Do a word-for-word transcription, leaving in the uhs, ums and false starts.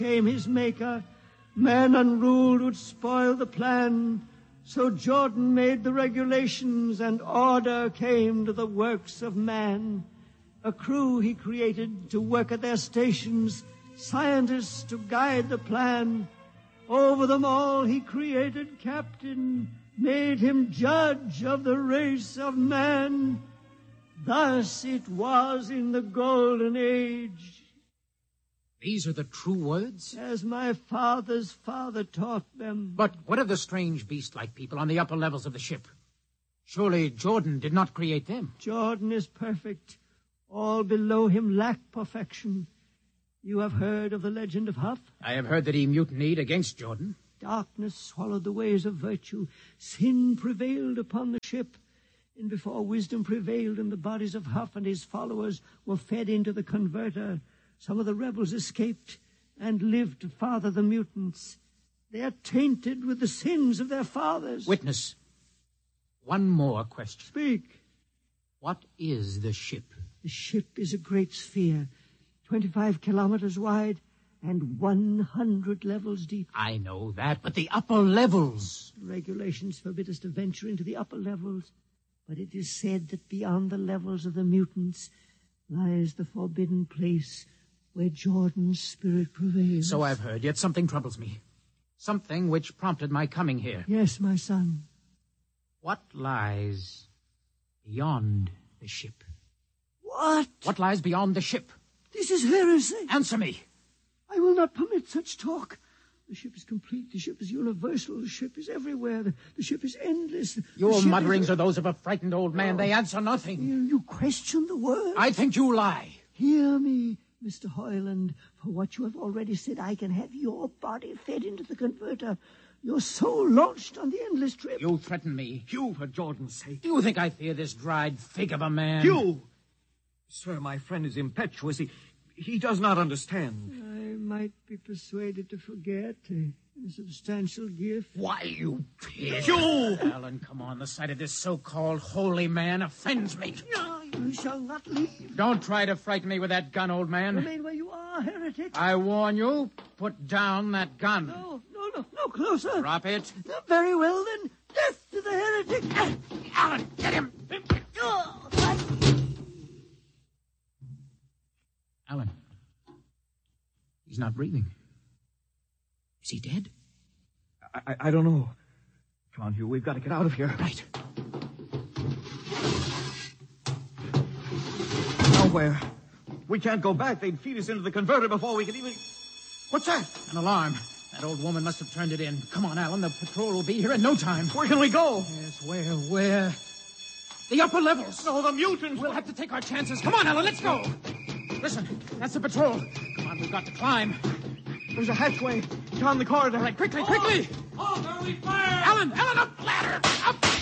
came his maker. Man unruled would spoil the plan. So Jordan made the regulations, and order came to the works of man. A crew he created to work at their stations, scientists to guide the plan. Over them all he created captain, made him judge of the race of man. Thus it was in the golden age. These are the true words? As my father's father taught them. But what of the strange beast-like people on the upper levels of the ship? Surely Jordan did not create them. Jordan is perfect. All below him lack perfection. You have heard of the legend of Huff? I have heard that he mutinied against Jordan. Darkness swallowed the ways of virtue. Sin prevailed upon the ship. And before wisdom prevailed in the bodies of Huff and his followers were fed into the converter, some of the rebels escaped and lived to father the mutants. They are tainted with the sins of their fathers. Witness, one more question. Speak. What is the ship? The ship is a great sphere, twenty-five kilometers wide and one hundred levels deep. I know that, but the upper levels. Regulations forbid us to venture into the upper levels, but it is said that beyond the levels of the mutants lies the forbidden place where Jordan's spirit prevails. So I've heard, yet something troubles me. Something which prompted my coming here. Yes, my son. What lies beyond the ship? What? What lies beyond the ship? This is heresy. Answer me. I will not permit such talk. The ship is complete. The ship is universal. The ship is everywhere. The, the ship is endless. The Your mutterings is... are those of a frightened old man. Oh. They answer nothing. You, you question the word. I think you lie. Hear me, Mister Hoyland. For what you have already said, I can have your body fed into the converter. Your soul launched on the endless trip. You threaten me. Hugh, for Jordan's sake. Do you think I fear this dried fig of a man? Hugh! Sir, my friend is impetuous. He, he does not understand. I might be persuaded to forget a, a substantial gift. Why, you pig. Hugh! Alan, come on. The sight of this so-called holy man offends me. No, you shall not leave. Don't try to frighten me with that gun, old man. Remain where you are, heretic. I warn you, put down that gun. No, no, no, no closer. Drop it. No, very well, then. Death to the heretic. Alan, get him. Oh, Alan. He's not breathing. Is he dead? I, I, I don't know. Come on, Hugh. We've got to get out of here. Right. Nowhere. We can't go back. They'd feed us into the converter before we could even... What's that? An alarm. That old woman must have turned it in. Come on, Alan. The patrol will be here in no time. Where can we go? Yes, where, where? The upper levels. No, the mutants. We'll have to take our chances. Come on, Alan. Let's go. Listen, that's the patrol. Come on, we've got to climb. There's a hatchway down the corridor. All right, quickly, quickly. Oh, oh, we fire! Alan, Alan, up the ladder. Up.